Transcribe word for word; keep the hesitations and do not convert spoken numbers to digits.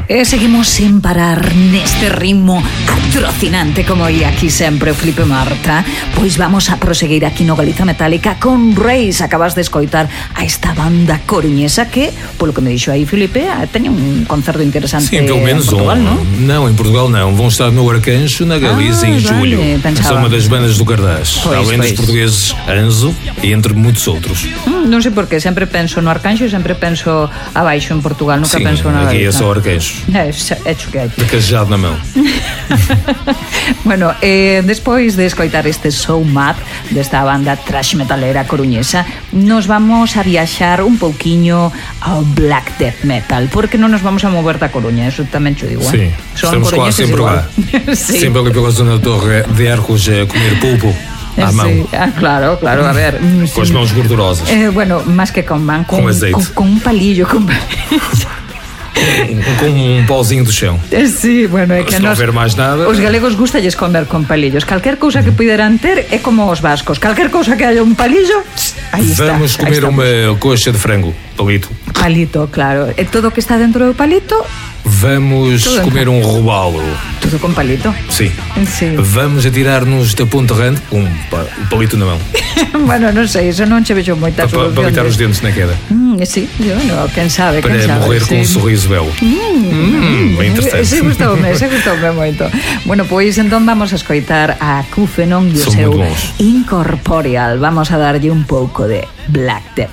E seguimos sin parar neste ritmo atrocinante como ia aquí sempre o Filipe Marta. Pois vamos a proseguir aquí no Galiza Metálica con Reis. Acabas de escoitar a esta banda coruñesa que, polo que me dixo aí Filipe, teña un concerto interesante. Sim, pelo menos en Portugal, um. não? Não, em Portugal não. Vão estar no Arcanjo, na Galiza, ah, em vale, julho. pensava. São uma das bandas do Cardás. Pois, Além pois. dos portugueses Anzo e entre muitos outros. Hum, non sei por qué, sempre penso no Arcanxo e sempre penso abaixo en Portugal, nunca Sim, penso na aqui Galiza. é só Arcanjo. É, é choquei. De cajado na mão. Bueno, eh, despois de escoitar este So Mad desta banda thrash metalera coruñesa, nos vamos a viaxar un pouquiño ao black death metal, porque non nos vamos a mover da Coruña, eso tamén cho digo, Sim, eh? estamos quase sempre igual. lá. Sí. Sempre ali pela zona da Torre de Arcos a comer pulpo à mão. Sí. Ah, claro, claro, a ver. Com as mãos gordurosas. Eh, bueno, máis que con man, con, Com azeite. con, con un palillo, con palillo. Com um pauzinho do chão. Sí, bueno, é que Se non nos, houver máis nada. os galegos gustalles comer con palillos. Calquer cousa que puderan ter é como os vascos. Calquer cousa que haya un palillo, aí está. Vamos aí comer estamos. uma coxa de frango, palito. Palito, claro. E todo o que está dentro do palito, Vamos Tudo comer um robalo. todo con palito. Sim. Sí. Vamos atirar-nos da ponte rande com um pa- um palito na mão. Bueno, non sei, isso non che vexo moita Para solución. palitar os dentes na queda. Mm, sí, yo no, quen sabe, Para quen sabe. morrer com um sí. sorriso belo. Hum, bem interessante. Ese gustoume, ese gustoume moito. Bueno, pois entón vamos a escoitar a Cúfenon e o Son seu moi bons. Incorporeal. Vamos a darlle un pouco de Black Death